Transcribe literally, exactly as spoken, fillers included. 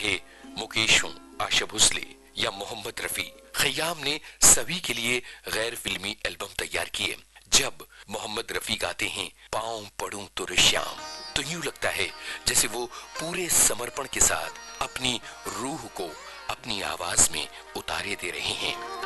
चाहे मुकेश हो, आशा भोसले या मोहम्मद रफी, खयाम ने सभी के लिए गैर फिल्मी एल्बम तैयार किए। जब मोहम्मद रफी गाते हैं पाँव पड़ूं तो रे श्याम, तो यूं लगता है जैसे वो पूरे समर्पण के साथ अपनी रूह को अपनी आवाज में उतारे दे रहे हैं।